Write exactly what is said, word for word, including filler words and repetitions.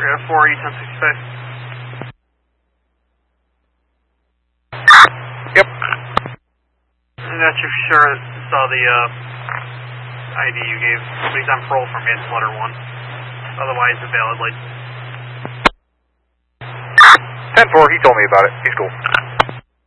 got a four E ten sixty-five. Yep. I'm not too sure I saw the uh, I D you gave, but he's on parole for manslaughter one. Otherwise, a valid license. ten four, he told me about it. He's cool.